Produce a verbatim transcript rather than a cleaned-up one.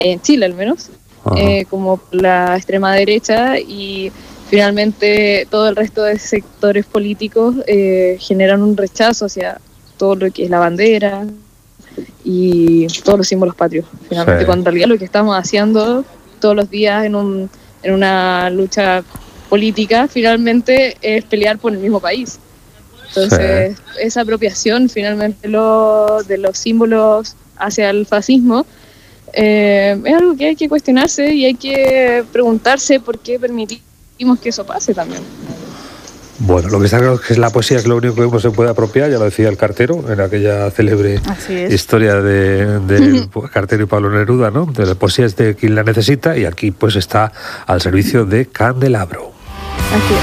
en Chile al menos, eh, como la extrema derecha, y finalmente todo el resto de sectores políticos eh, generan un rechazo hacia todo lo que es la bandera y todos los símbolos patrios, finalmente, Sí. cuando en realidad lo que estamos haciendo todos los días en, un, en una lucha política finalmente es pelear por el mismo país. Entonces, sí, esa apropiación finalmente lo, de los símbolos hacia el fascismo eh, es algo que hay que cuestionarse y hay que preguntarse por qué permitimos que eso pase también. Bueno, lo que está claro es que la poesía es lo único que uno se puede apropiar, ya lo decía el cartero, en aquella célebre historia de, de Cartero y Pablo Neruda, ¿no? De la poesía es de quien la necesita, y aquí pues está al servicio de Candelabro. Así es.